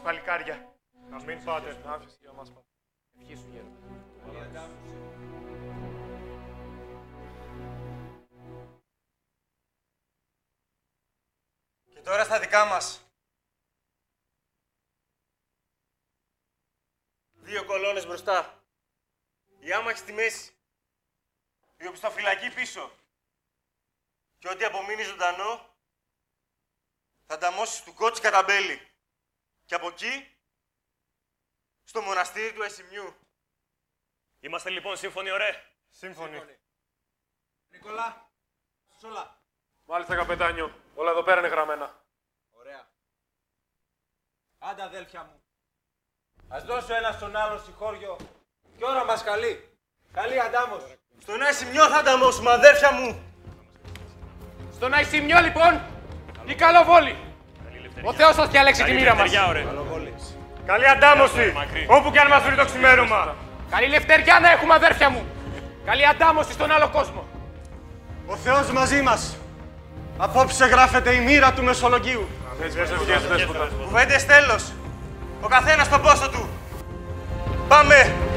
παλικάρια. Αμήν, Πάτερ. Άφηση για μας, Πάτερ. Ευχή σου, γέροντα. Και τώρα στα δικά μας. 2 κολόνες μπροστά. Η άμαχη στη μέση. Η οπισθοφυλακή πίσω. Και ό,τι απομείνει ζωντανό θα ανταμώσεις του Κότσι Καταμπέλη. Και από εκεί στο μοναστήρι του Εσημιού. Είμαστε λοιπόν σύμφωνοι, ωραία. Σύμφωνοι. Νικόλα, όλα. Μάλιστα, καπετάνιο. Όλα εδώ πέρα είναι γραμμένα. Ωραία. Άντε, αδέλφια μου. Ας δώσω ένα στον άλλο συγχώριο και ώρα μας καλή. Καλή αντάμωση. Στον Εσημιό θα ανταμώσουμε, αδέρφια μου. Στον Αϊσιμιό, λοιπόν, η Καλοβόλη. Ο Θεός σας διαλέξει τη μοίρα μας. Καλή αντάμωση. Όπου και αν μας βρει το ξημέρωμα. Καλή λευτεριά να έχουμε, αδέρφια μου. Καλή αντάμωση στον άλλο κόσμο. Ο Θεός μαζί μας. Απόψε γράφεται η μοίρα του Μεσολογγίου. Δέσποτα. Κουβέντες τέλος. Ο καθένας στον πόστο του. Πάμε.